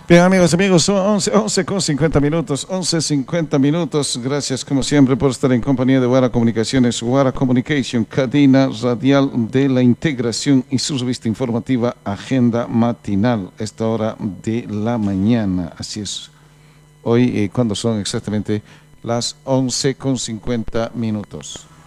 Bien, amigos, son 11 con 50 minutos, 11:50 minutos. Gracias, como siempre, por estar en compañía de Guara Comunicaciones, Guara Communication, cadena radial de la integración y su revista informativa Agenda Matinal, esta hora de la mañana. Así es. Hoy, cuando son exactamente las 11 con 50 minutos.